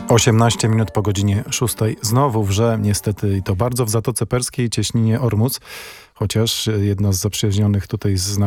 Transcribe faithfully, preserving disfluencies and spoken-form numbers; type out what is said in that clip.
osiemnaście minut po godzinie szóstej. Znowu wrze, niestety, i to bardzo w Zatoce Perskiej, cieśninie Ormus. Chociaż jedna z zaprzyjaźnionych tutaj z nami